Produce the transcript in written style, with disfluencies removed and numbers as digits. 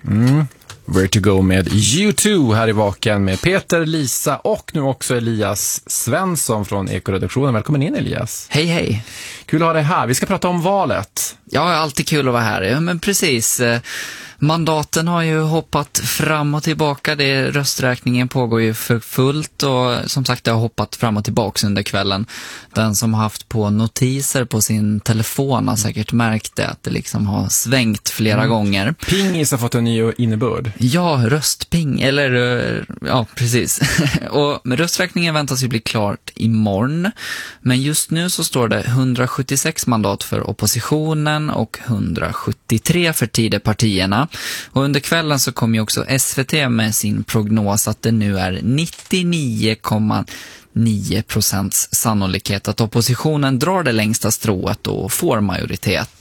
Where to go med U2 här i Vaken med Peter, Lisa och nu också Elias Svensson från Ekoredaktionen. Välkommen in, Elias. Hej, hej. Kul att ha dig här. Vi ska prata om valet. Ja, alltid kul att vara här. Ja, men precis. Mandaten har ju hoppat fram och tillbaka. Rösträkningen pågår ju för fullt och som sagt det har hoppat fram och tillbaka under kvällen. Den som har haft på notiser på sin telefon har säkert märkt det, att det liksom har svängt flera gånger. Pingis har fått en ny innebörd. Ja, röstping, eller ja, precis. Och rösträkningen väntas ju bli klart imorgon. Men just nu så står det 176 mandat för oppositionen och 173 för Tidöpartierna. Och under kvällen så kom ju också SVT med sin prognos att det nu är 99,9% sannolikhet att oppositionen drar det längsta strået och får majoritet.